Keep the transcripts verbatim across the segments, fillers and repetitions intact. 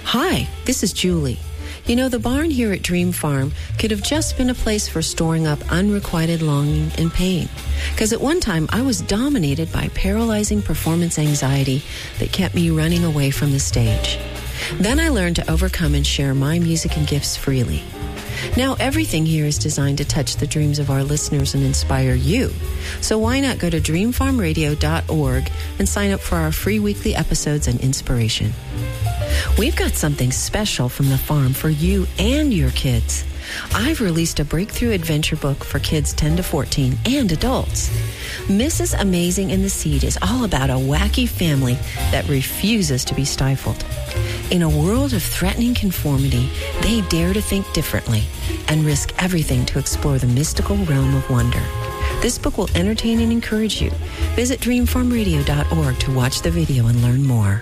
Hi, this is Julie. You know, the barn here at Dream Farm could have just been a place for storing up unrequited longing and pain. Because at one time, I was dominated by paralyzing performance anxiety that kept me running away from the stage. Then I learned to overcome and share my music and gifts freely. Now everything here is designed to touch the dreams of our listeners and inspire you. So why not go to dream farm radio dot org and sign up for our free weekly episodes and inspiration. We've got something special from the farm for you and your kids. I've released a breakthrough adventure book for kids ten to fourteen and adults. Missus Amazing and the Seed is all about a wacky family that refuses to be stifled. In a world of threatening conformity, they dare to think differently and risk everything to explore the mystical realm of wonder. This book will entertain and encourage you. Visit dream farm radio dot org to watch the video and learn more.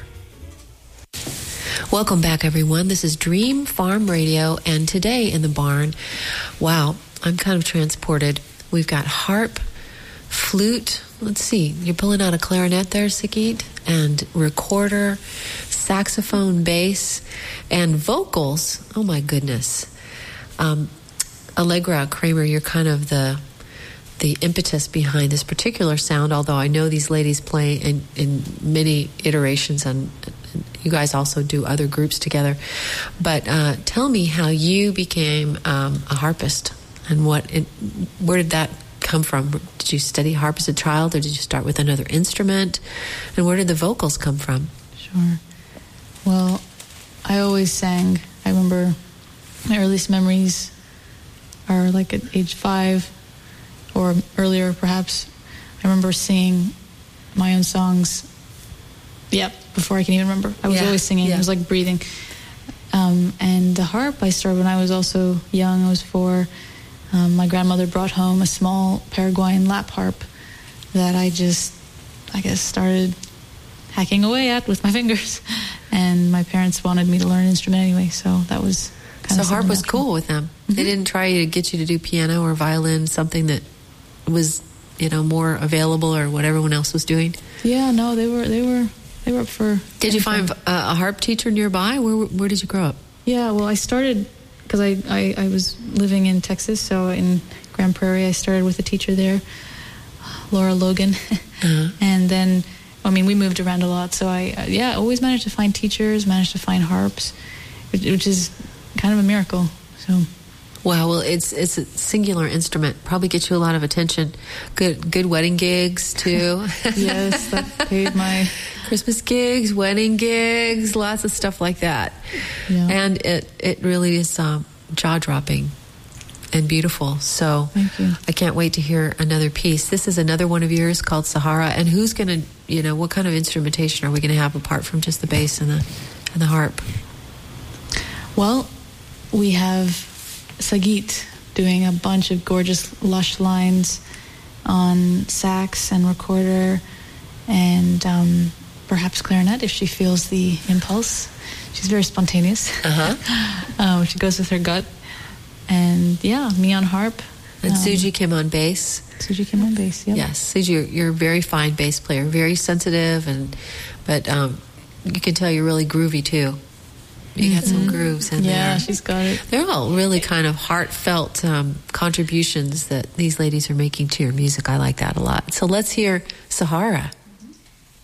Welcome back, everyone. This is Dream Farm Radio, and today in the barn, wow, I'm kind of transported. We've got harp, flute, let's see, you're pulling out a clarinet there, Sagit, and recorder, saxophone, bass, and vocals. Oh, my goodness. Um, Allegra Kramer, you're kind of the the impetus behind this particular sound, although I know these ladies play in, in many iterations, and you guys also do other groups together. But uh, tell me how you became um, a harpist, and what it, where did that come from? Did you study harp as a child, or did you start with another instrument? And where did the vocals come from? Sure. Well, I always sang. I remember my earliest memories are like at age five or earlier, perhaps. I remember singing my own songs. Yep, before I can even remember. I was yeah, always singing. Yeah. It was like breathing. Um, and the harp I started when I was also young. I was four. Um, my grandmother brought home a small Paraguayan lap harp that I just, I guess, started hacking away at with my fingers. And my parents wanted me to learn an instrument anyway, so that was kind so of... So harp was natural. cool with them. Mm-hmm. They didn't try to get you to do piano or violin, something that was, you know, more available or what everyone else was doing? Yeah, no, they were... They were They were up for... Did you find a, a harp teacher nearby? Where where did you grow up? Yeah, well, I started... Because I, I, I was living in Texas, so in Grand Prairie, I started with a teacher there, Laura Logan. Uh-huh. And then, I mean, we moved around a lot, so I, yeah, always managed to find teachers, managed to find harps, which, which is kind of a miracle, so... Wow, well, it's it's a singular instrument. Probably gets you a lot of attention. Good good wedding gigs, too. Yes, that paid my... Christmas gigs, wedding gigs, lots of stuff like that. Yeah. And it, it really is um, jaw-dropping and beautiful. So Thank you. I can't wait to hear another piece. This is another one of yours called Sahara. And who's going to, you know, what kind of instrumentation are we going to have apart from just the bass and the and the harp? Well, we have Sagit doing a bunch of gorgeous, lush lines on sax and recorder, and um, perhaps clarinet if she feels the impulse. She's very spontaneous. Uh-huh. um, she goes with her gut. And yeah, me on harp. And um, Suji Kim on bass. Suji Kim on bass, yep. Yes, Suji, you're, you're a very fine bass player, very sensitive, and but um, you can tell you're really groovy too. You got mm-hmm. some grooves in yeah, there. Yeah, she's got it. They're all really kind of heartfelt um, contributions that these ladies are making to your music. I like that a lot. So let's hear Sahara.